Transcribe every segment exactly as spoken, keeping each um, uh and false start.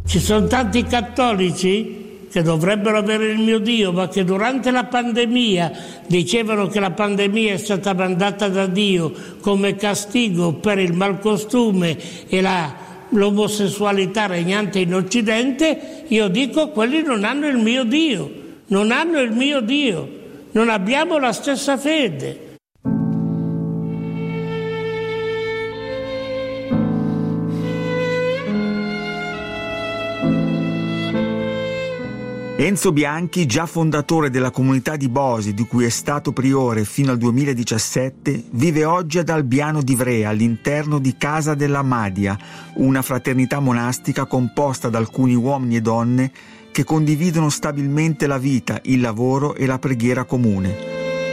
Ci sono tanti cattolici che dovrebbero avere il mio Dio, ma che durante la pandemia dicevano che la pandemia è stata mandata da Dio come castigo per il malcostume e la, l'omosessualità regnante in Occidente. Io dico, quelli non hanno il mio Dio, non hanno il mio Dio, non abbiamo la stessa fede. Enzo Bianchi, già fondatore della comunità di Bosi, di cui è stato priore fino al duemiladiciassette, vive oggi ad Albiano d'Ivrea, all'interno di Casa della Madia, una fraternità monastica composta da alcuni uomini e donne che condividono stabilmente la vita, il lavoro e la preghiera comune.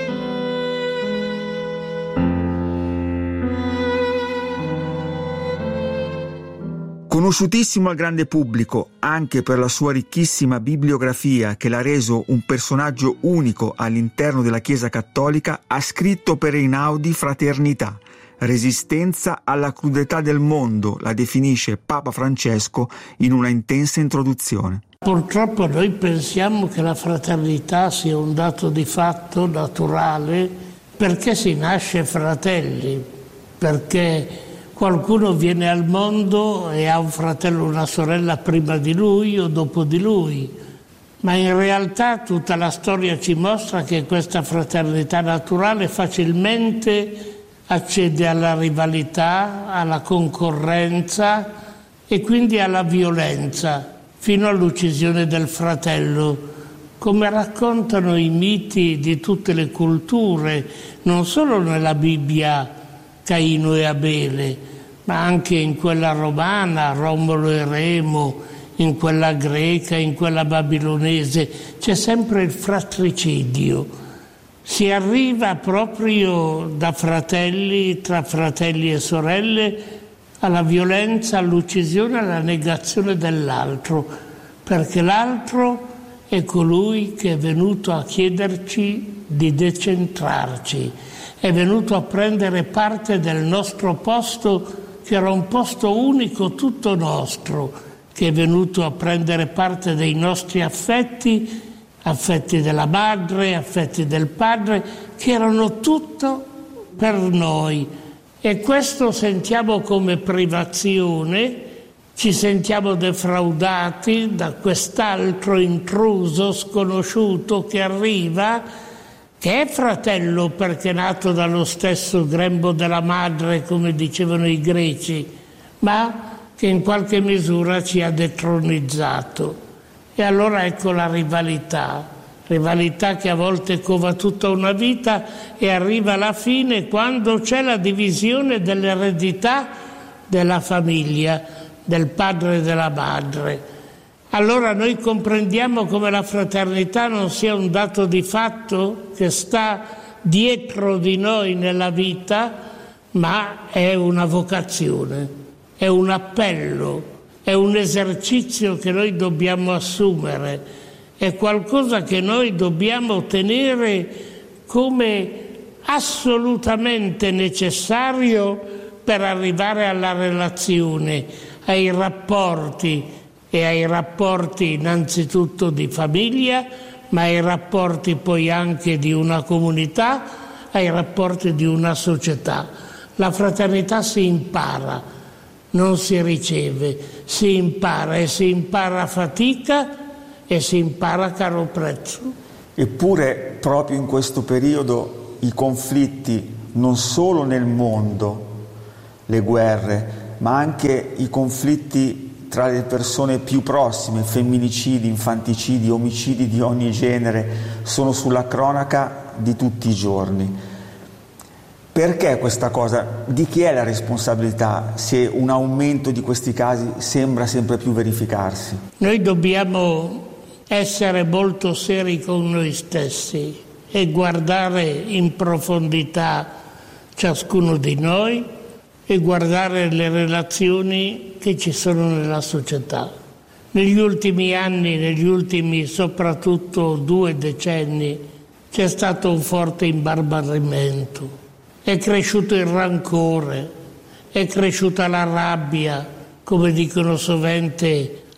Conosciutissimo al grande pubblico anche per la sua ricchissima bibliografia che l'ha reso un personaggio unico all'interno della Chiesa Cattolica, ha scritto per Einaudi Fraternità, resistenza alla crudetà del mondo, la definisce Papa Francesco in una intensa introduzione. Purtroppo noi pensiamo che la fraternità sia un dato di fatto naturale perché si nasce fratelli, perché qualcuno viene al mondo e ha un fratello o una sorella prima di lui o dopo di lui, ma in realtà tutta la storia ci mostra che questa fraternità naturale facilmente accede alla rivalità, alla concorrenza e quindi alla violenza, fino all'uccisione del fratello, come raccontano i miti di tutte le culture, non solo nella Bibbia Caino e Abele, ma anche in quella romana, Romolo e Remo, in quella greca, in quella babilonese, c'è sempre il fratricidio. Si arriva proprio da fratelli, tra fratelli e sorelle, alla violenza, all'uccisione, alla negazione dell'altro, perché l'altro è colui che è venuto a chiederci di decentrarci, è venuto a prendere parte del nostro posto, che era un posto unico, tutto nostro, che è venuto a prendere parte dei nostri affetti, affetti della madre, affetti del padre, che erano tutto per noi. E questo sentiamo come privazione, ci sentiamo defraudati da quest'altro intruso sconosciuto che arriva, che è fratello perché è nato dallo stesso grembo della madre, come dicevano i greci, ma che in qualche misura ci ha detronizzato. E allora ecco la rivalità, rivalità che a volte cova tutta una vita e arriva alla fine quando c'è la divisione dell'eredità della famiglia, del padre e della madre. Allora noi comprendiamo come la fraternità non sia un dato di fatto che sta dietro di noi nella vita, ma è una vocazione, è un appello, è un esercizio che noi dobbiamo assumere, è qualcosa che noi dobbiamo tenere come assolutamente necessario per arrivare alla relazione, ai rapporti, e ai rapporti innanzitutto di famiglia, ma ai rapporti poi anche di una comunità, ai rapporti di una società. La fraternità si impara, non si riceve, si impara e si impara a fatica e si impara a caro prezzo. Eppure proprio in questo periodo i conflitti, non solo nel mondo, le guerre, ma anche i conflitti tra le persone più prossime, femminicidi, infanticidi, omicidi di ogni genere, sono sulla cronaca di tutti i giorni. Perché questa cosa? Di chi è la responsabilità se un aumento di questi casi sembra sempre più verificarsi? Noi dobbiamo essere molto seri con noi stessi e guardare in profondità ciascuno di noi e guardare le relazioni che ci sono nella società. Negli ultimi anni, negli ultimi soprattutto due decenni, c'è stato un forte imbarbarimento. È cresciuto il rancore, è cresciuta la rabbia, come dicono sovente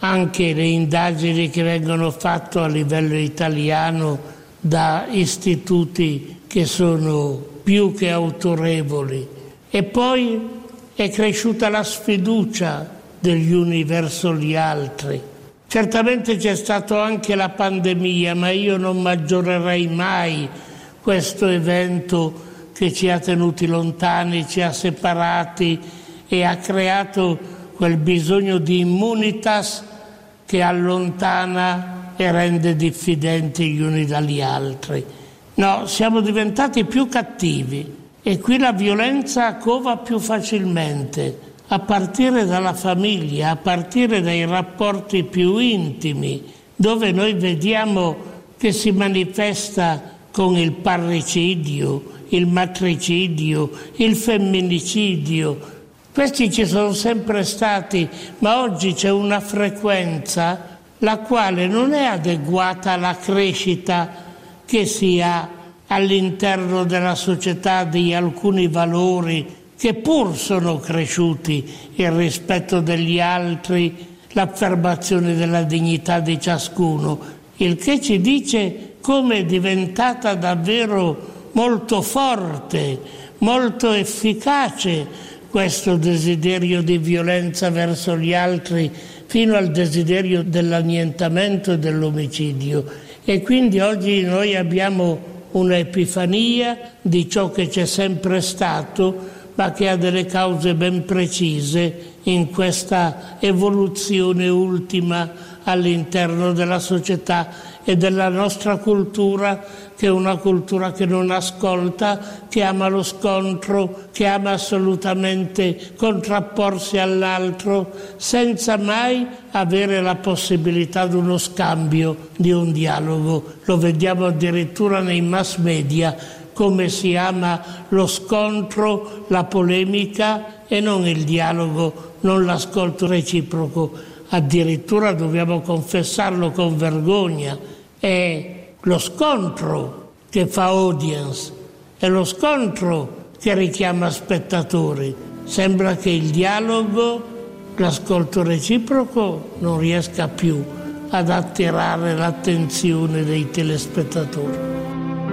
anche le indagini che vengono fatte a livello italiano da istituti che sono più che autorevoli. E poi è cresciuta la sfiducia degli uni verso gli altri. Certamente c'è stato anche la pandemia, ma io non maggiorerei mai questo evento che ci ha tenuti lontani, ci ha separati e ha creato quel bisogno di immunitas che allontana e rende diffidenti gli uni dagli altri. No, siamo diventati più cattivi e qui la violenza cova più facilmente, a partire dalla famiglia, a partire dai rapporti più intimi, dove noi vediamo che si manifesta con il parricidio, il matricidio, il femminicidio. Questi ci sono sempre stati, ma oggi c'è una frequenza la quale non è adeguata alla crescita che si ha all'interno della società di alcuni valori che pur sono cresciuti, il rispetto degli altri, l'affermazione della dignità di ciascuno, il che ci dice come è diventata davvero molto forte, molto efficace questo desiderio di violenza verso gli altri, fino al desiderio dell'annientamento e dell'omicidio. E quindi oggi noi abbiamo un'epifania di ciò che c'è sempre stato, ma che ha delle cause ben precise in questa evoluzione ultima all'interno della società e della nostra cultura, che è una cultura che non ascolta, che ama lo scontro, che ama assolutamente contrapporsi all'altro, senza mai avere la possibilità di uno scambio, di un dialogo. Lo vediamo addirittura nei mass media, come si ama lo scontro, la polemica e non il dialogo, non l'ascolto reciproco. Addirittura dobbiamo confessarlo con vergogna, è lo scontro che fa audience, è lo scontro che richiama spettatori. Sembra che il dialogo, l'ascolto reciproco non riesca più ad attirare l'attenzione dei telespettatori.